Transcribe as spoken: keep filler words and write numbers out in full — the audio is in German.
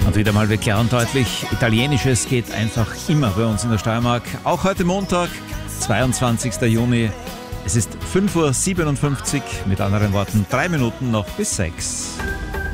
Und wieder mal wird klar und deutlich, Italienisches geht einfach immer bei uns in der Steiermark. Auch heute Montag, zweiundzwanzigster Juni. Es ist fünf Uhr siebenundfünfzig, mit anderen Worten drei Minuten noch bis sechs.